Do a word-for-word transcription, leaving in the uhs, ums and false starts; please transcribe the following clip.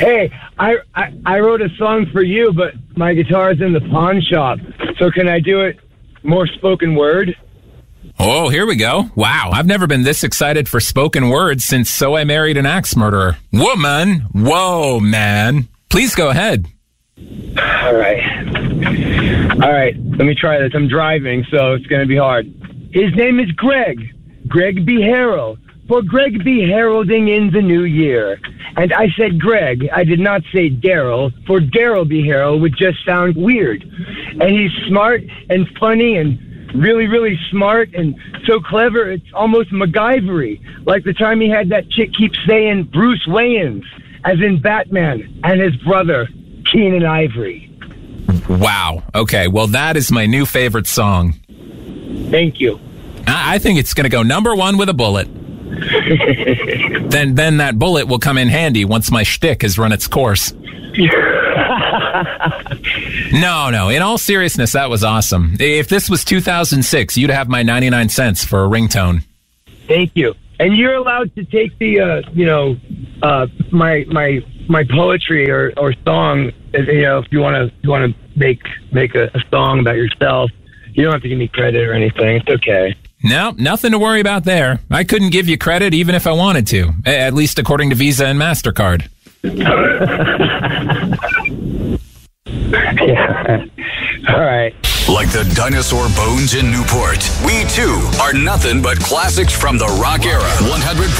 Hey, I, I I wrote a song for you, but my guitar's in the pawn shop. So can I do it more spoken word? Oh, here we go. Wow, I've never been this excited for spoken word since So I Married an Axe Murderer. Woman, whoa, man. Please go ahead. All right. All right, let me try this. I'm driving, so it's going to be hard. His name is Greg. Greg B. Harrell. For Greg be heralding in the new year. And I said Greg. I did not say Daryl, for Daryl B. Harrell would just sound weird. And he's smart and funny and really, really smart and so clever, it's almost MacGyver-y. Like the time he had that chick keep saying Bruce Wayans, as in Batman, and his brother, Keenan Ivory. Wow. Okay, well, that is my new favorite song. Thank you. I, I think it's going to go number one with a bullet. then then that bullet will come in handy once my shtick has run its course. no, no. In all seriousness, that was awesome. If this was two thousand six, you'd have my ninety-nine cents for a ringtone. Thank you. And you're allowed to take the, uh, you know, uh, my my my poetry or, or song. You know, if you want to you want to make make a, a song about yourself, you don't have to give me credit or anything. It's okay. No, nothing to worry about there. I couldn't give you credit even if I wanted to, at least according to Visa and MasterCard. Yeah. All right. Like the dinosaur bones in Newport, we too are nothing but classics from the rock era. one hundred